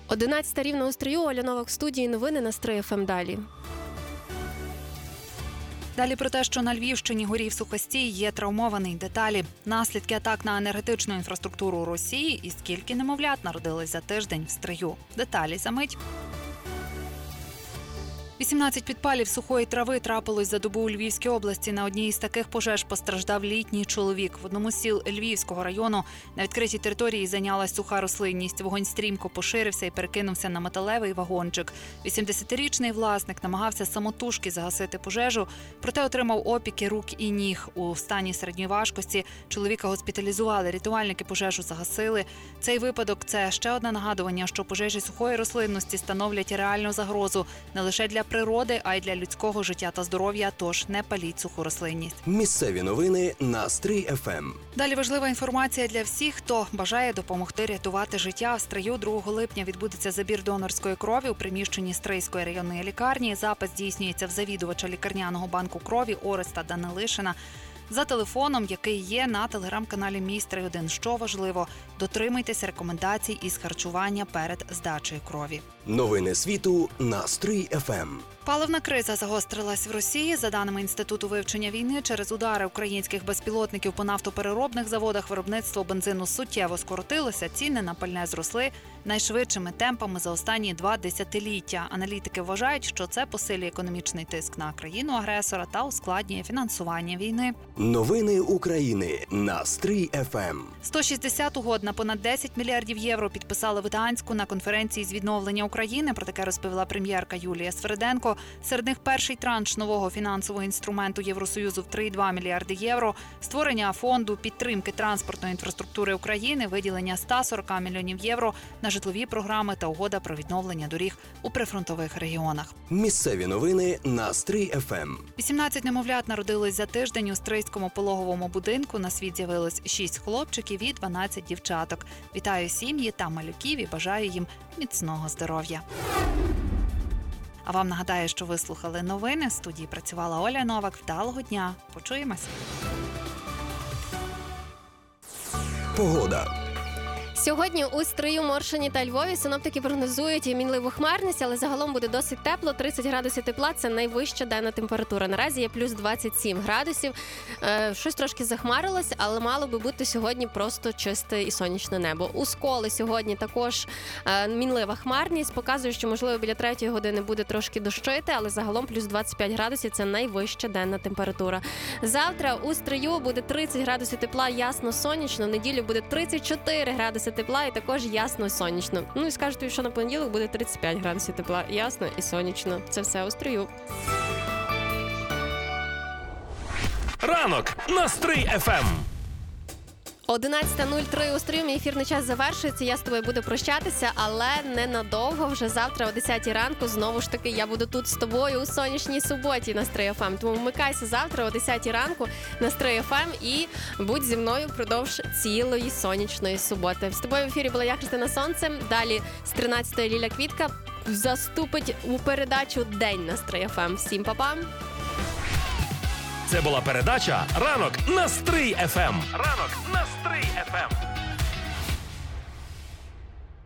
11 рівно у Стрию, Оля Новак в студії, новини на Стрий ФМ далі. Далі про те, що на Львівщині горів сухостій, є травмований. Деталі. Наслідки атак на енергетичну інфраструктуру Росії і скільки немовлят народились за тиждень в Стрию. Деталі за мить. 18 підпалів сухої трави трапилось за добу у Львівській області. На одній із таких пожеж постраждав літній чоловік. В одному з сіл Львівського району на відкритій території зайнялась суха рослинність. Вогонь стрімко поширився і перекинувся на металевий вагончик. 80-річний власник намагався самотужки загасити пожежу, проте отримав опіки рук і ніг. У стані середньої важкості чоловіка госпіталізували. Рятувальники пожежу загасили. Цей випадок – це ще одне нагадування, що пожежі сухої рослинності становлять реальну загрозу не лише для природи, а й для людського життя та здоров'я, тож не паліть суху рослинність. Місцеві новини на Стрий ФМ. Далі важлива інформація для всіх, хто бажає допомогти рятувати життя. В Стрию 2 липня відбудеться забір донорської крові у приміщенні Стрийської районної лікарні. Запис здійснюється в завідувача лікарняного банку крові Ореста Данилишина за телефоном, який є на телеграм-каналі «Мій Стрий 1». Що важливо, дотримуйтесь рекомендацій із харчування перед здачею крові. Новини світу на Стрий ФМ. Паливна криза загострилась в Росії. За даними Інституту вивчення війни, через удари українських безпілотників по нафтопереробних заводах виробництво бензину суттєво скоротилося, ціни на пальне зросли найшвидшими темпами за останні 2 десятиліття. Аналітики вважають, що це посилює економічний тиск на країну-агресора та ускладнює фінансування війни. Новини України на Стрий ФМ. 160 угод на понад 10 мільярдів євро підписали в Гданську на конференції з відновлення України. Про таке розповіла прем'єрка Юлія Свериденко. Серед них перший транш нового фінансового інструменту Євросоюзу в 3,2 мільярди євро, створення фонду підтримки транспортної інфраструктури України, виділення 140 мільйонів євро на житлові програми та угода про відновлення доріг у прифронтових регіонах. Місцеві новини на Стрий ФМ. 18 немовлят народились за тиждень у Стрийському пологовому будинку. На світ з'явилось 6 хлопчиків і 12 дівчаток. Вітаю сім'ї та малюків і бажаю їм міцного здоров'я. А вам нагадаю, що ви слухали новини. В студії працювала Оля Новак. Вдалого дня. Почуємось. Погода. Сьогодні у Стрию, Моршині та Львові синоптики прогнозують мінливу хмарність, але загалом буде досить тепло. 30 градусів тепла – це найвища денна температура. Наразі є плюс 27 градусів. Щось трошки захмарилось, але мало би бути сьогодні просто чисте і сонячне небо. У Сколи сьогодні також мінлива хмарність. Показує, що, можливо, біля 3-ї години буде трошки дощити, але загалом плюс 25 градусів – це найвища денна температура. Завтра у Стрию буде 30 градусів тепла, ясно, сонячно. В неділю буде 34 градуси тепла і також ясно і сонячно. Ну і скажуть, що на понеділок буде 35 градусів тепла, ясно і сонячно. Це все у Стрию. Ранок на Стрий ФМ. 11:03 у Стрию, мій ефірний час завершується, я з тобою буду прощатися, але ненадовго, вже завтра о 10-й ранку, знову ж таки, я буду тут з тобою у сонячній суботі на Стрий ФМ, тому вмикайся завтра о 10-й ранку на Стрий ФМ і будь зі мною впродовж цілої сонячної суботи. З тобою в ефірі була я, Христина Сонце, далі з 13-ї Ліля Квітка заступить у передачу «День» на Стрий ФМ. Всім па-па! Це була передача «Ранок на Стрий ФМ». Ранок на Стрий ФМ.